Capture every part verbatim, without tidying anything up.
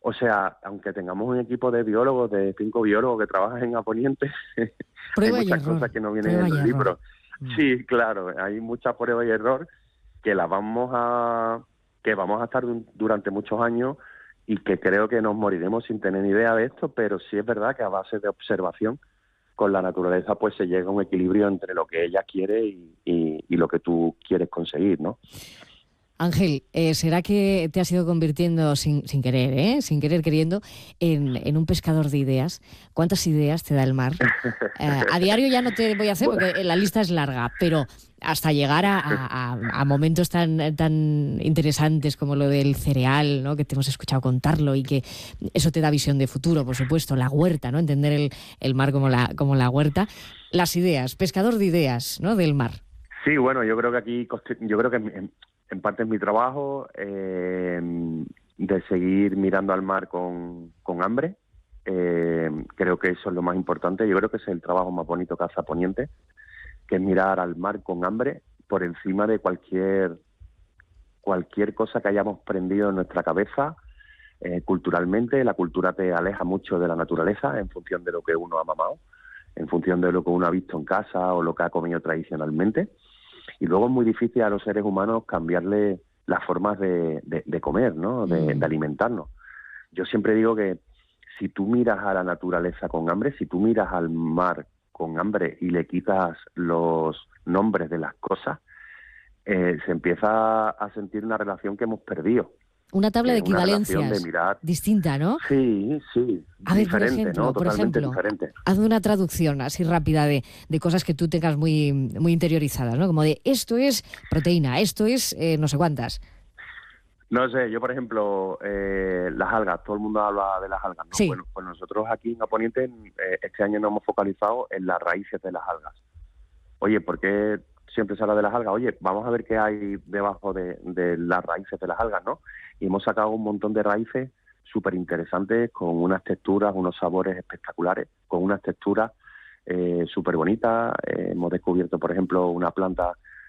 O sea, aunque tengamos un equipo de biólogos, de cinco biólogos que trabajan en Aponiente, hay muchas cosas que no vienen en los libros. Sí, claro, hay mucha prueba y error que las vamos a que vamos a estar durante muchos años y que creo que nos moriremos sin tener ni idea de esto, pero sí es verdad que a base de observación con la naturaleza pues se llega a un equilibrio entre lo que ella quiere y, y, y lo que tú quieres conseguir, ¿no? Ángel, eh, ¿será que te has ido convirtiendo sin, sin querer, ¿eh? sin querer queriendo, en, en un pescador de ideas? ¿Cuántas ideas te da el mar? Eh, a diario ya no te voy a hacer porque la lista es larga, pero hasta llegar a, a, a momentos tan, tan interesantes como lo del cereal, ¿no? Que te hemos escuchado contarlo y que eso te da visión de futuro, por supuesto, la huerta, ¿no? Entender el, el mar como la, como la huerta. Las ideas, pescador de ideas, ¿no? Del mar. Sí, bueno, yo creo que aquí, yo creo que en, en parte es mi trabajo eh, de seguir mirando al mar con, con hambre. Eh, creo que eso es lo más importante. Yo creo que ese es el trabajo más bonito que hace Aponiente, que es mirar al mar con hambre por encima de cualquier cualquier cosa que hayamos prendido en nuestra cabeza. Eh, culturalmente, la cultura te aleja mucho de la naturaleza en función de lo que uno ha mamado, en función de lo que uno ha visto en casa o lo que ha comido tradicionalmente. Y luego es muy difícil a los seres humanos cambiarle las formas de, de, de comer, ¿no? De, Mm. de alimentarnos. Yo siempre digo que si tú miras a la naturaleza con hambre, si tú miras al mar con hambre y le quitas los nombres de las cosas, eh, se empieza a sentir una relación que hemos perdido. Una tabla de equivalencias de mirar... distinta, ¿no? Sí, sí, a ver, diferente, por ejemplo, ¿no? por Totalmente ejemplo, diferente. Hazme una traducción así rápida de, de cosas que tú tengas muy, muy interiorizadas, ¿no? Como de esto es proteína, esto es eh, no sé cuántas. No sé, yo por ejemplo, eh, las algas, todo el mundo habla de las algas, ¿no? Sí. Bueno, pues nosotros aquí en Aponiente eh, este año nos hemos focalizado en las raíces de las algas. Oye, ¿por qué siempre se habla de las algas? Oye, vamos a ver qué hay debajo de, de las raíces de las algas, ¿no? Y hemos sacado un montón de raíces súper interesantes, con unas texturas, unos sabores espectaculares, con unas texturas eh, súper bonitas. Eh, hemos descubierto, por ejemplo, una planta,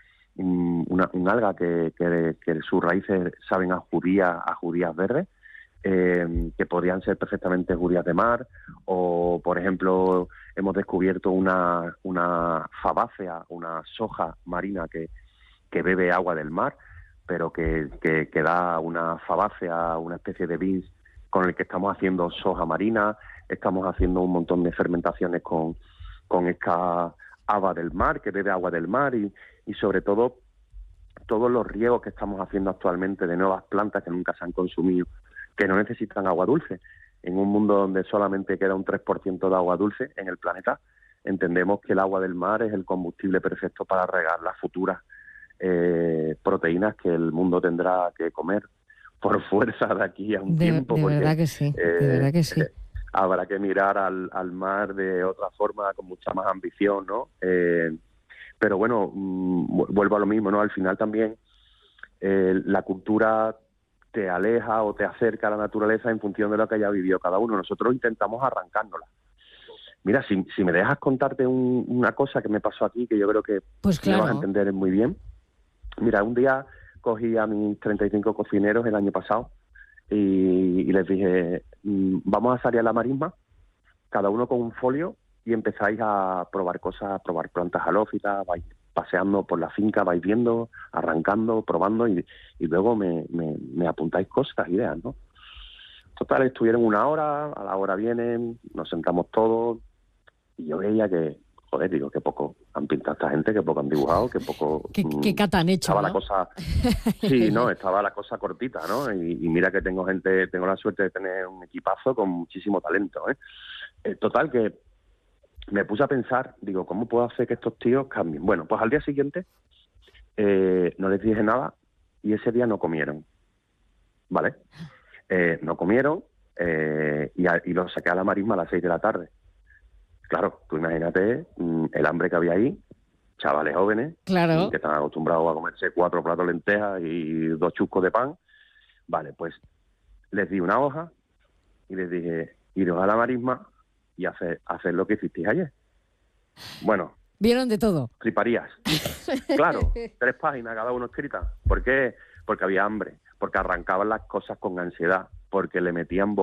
un, una, un alga que, que, que sus raíces saben a judías, a judías verdes, eh, que podrían ser perfectamente judías de mar, o, por ejemplo, hemos descubierto una, una fabácea, una soja marina que, que bebe agua del mar, pero que, que, que da una fabácea, una especie de beans con el que estamos haciendo soja marina. Estamos haciendo un montón de fermentaciones con, con esta haba del mar, que bebe agua del mar, y, y sobre todo todos los riegos que estamos haciendo actualmente de nuevas plantas que nunca se han consumido, que no necesitan agua dulce. En un mundo donde solamente queda un tres por ciento de agua dulce en el planeta, entendemos que el agua del mar es el combustible perfecto para regar las futuras eh, proteínas que el mundo tendrá que comer por fuerza de aquí a un de, tiempo. De porque, verdad que sí, eh, de verdad que sí. Eh, habrá que mirar al, al mar de otra forma, con mucha más ambición, ¿no? Eh, pero bueno, mmm, vuelvo a lo mismo, ¿no? Al final también eh, la cultura te aleja o te acerca a la naturaleza en función de lo que haya vivido cada uno. Nosotros intentamos arrancándola. Mira, si, si me dejas contarte un, una cosa que me pasó aquí, que yo creo que pues claro. me vas a entender muy bien. Mira, un día cogí a mis treinta y cinco cocineros el año pasado y, y les dije, vamos a salir a la marisma, cada uno con un folio, y empezáis a probar cosas, a probar plantas halófitas, vais paseando por la finca, vais viendo, arrancando, probando, y, y luego me, me, me apuntáis cosas, ideas, ¿no? Total, estuvieron una hora, a la hora vienen, nos sentamos todos, y yo veía que, joder, digo, qué poco han pintado esta gente, qué poco han dibujado, qué poco... ¿Qué, mmm, qué cata han hecho, estaba ¿no? la cosa... Sí, no, estaba la cosa cortita, ¿no? Y, y mira que tengo gente, tengo la suerte de tener un equipazo con muchísimo talento, ¿eh? Eh, total, que me puse a pensar, digo, ¿cómo puedo hacer que estos tíos cambien? Bueno, pues al día siguiente eh, no les dije nada y ese día no comieron, ¿vale? Eh, no comieron eh, y, a, y los saqué a la marisma a las seis de la tarde. Claro, tú imagínate mmm, el hambre que había ahí, chavales jóvenes, claro, que están acostumbrados a comerse cuatro platos de lentejas y dos chuscos de pan. Vale, pues les di una hoja y les dije, iros a la marisma y hacer, hacer lo que hicisteis ayer. Bueno. Vieron de todo. Fliparías. Claro, tres páginas cada uno escritas. ¿Por qué? Porque había hambre, porque arrancaban las cosas con ansiedad, porque le metían